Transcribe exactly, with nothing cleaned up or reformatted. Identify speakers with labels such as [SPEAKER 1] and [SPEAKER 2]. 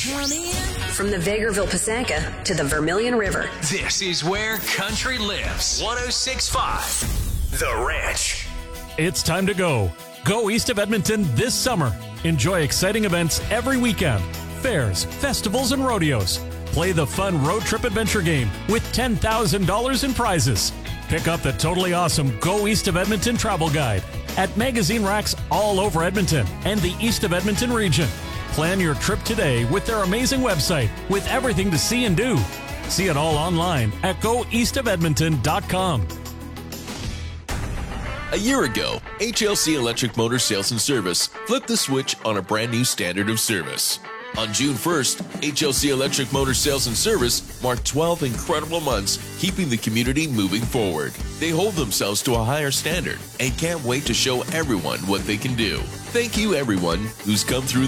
[SPEAKER 1] From the Vegreville Pisanka to the Vermilion River.
[SPEAKER 2] This is where country lives. one oh six point five The Ranch.
[SPEAKER 3] It's time to go. Go east of Edmonton this summer. Enjoy exciting events every weekend. Fairs, festivals, and rodeos. Play the fun road trip adventure game with ten thousand dollars in prizes. Pick up the totally awesome Go East of Edmonton travel guide at magazine racks all over Edmonton and the East of Edmonton region. Plan your trip today with their amazing website with everything to see and do. See it all online at go east of edmonton dot com.
[SPEAKER 4] A year ago, H L C Electric Motor Sales and Service flipped the switch on a brand new standard of service. On June first, H L C Electric Motor Sales and Service marked twelve incredible months keeping the community moving forward. They hold themselves to a higher standard and can't wait to show everyone what they can do. Thank you, everyone who's come through